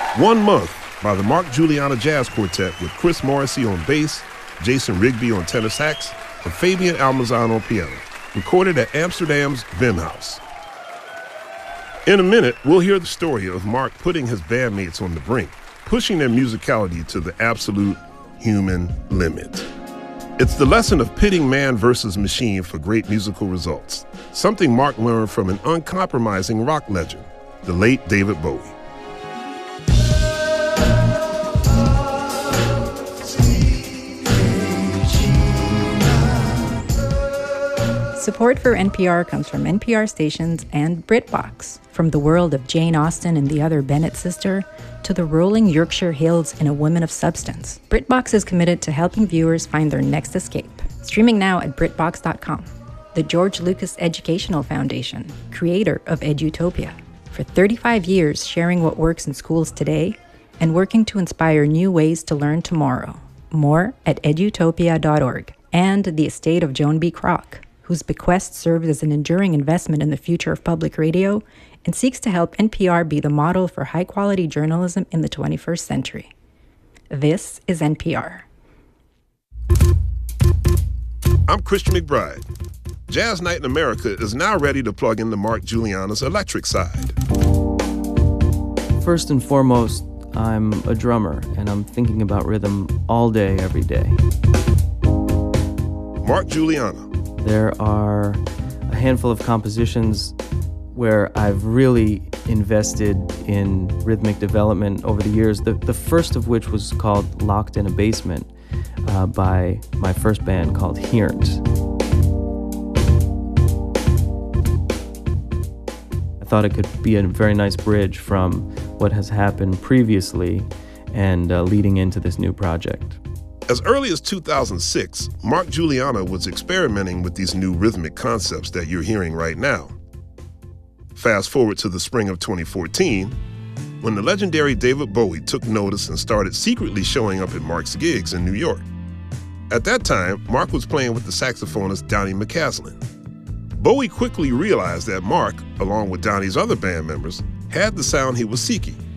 1 Month by the Mark Guiliana Jazz Quartet with Chris Morrissey on bass, Jason Rigby on tenor sax, and Fabian Almazan on piano, recorded at Amsterdam's Bimhuis. In a minute, we'll hear the story of Mark putting his bandmates on the brink, pushing their musicality to the absolute human limit. It's the lesson of pitting man versus machine for great musical results, something Mark learned from an uncompromising rock legend, the late David Bowie. Support for NPR comes from NPR stations and BritBox. From the world of Jane Austen and the Other Bennett Sister to the rolling Yorkshire Hills in A Woman of Substance, BritBox is committed to helping viewers find their next escape. Streaming now at BritBox.com. The George Lucas Educational Foundation, creator of Edutopia. For 35 years sharing what works in schools today and working to inspire new ways to learn tomorrow. More at edutopia.org. And the estate of Joan B. Kroc, whose bequest serves as an enduring investment in the future of public radio and seeks to help NPR be the model for high-quality journalism in the 21st century. This is NPR. I'm Christian McBride. Jazz Night in America is now ready to plug into Mark Guiliana's electric side. First and foremost, I'm a drummer, and I'm thinking about rhythm all day, every day. Mark Guiliana. There are a handful of compositions where I've really invested in rhythmic development over the years. The first of which was called Locked in a Basement by my first band called Hearns. I thought it could be a very nice bridge from what has happened previously and leading into this new project. As early as 2006, Mark Guiliana was experimenting with these new rhythmic concepts that you're hearing right now. Fast forward to the spring of 2014, when the legendary David Bowie took notice and started secretly showing up at Mark's gigs in New York. At that time, Mark was playing with the saxophonist Donny McCaslin. Bowie quickly realized that Mark, along with Donny's other band members, had the sound he was seeking.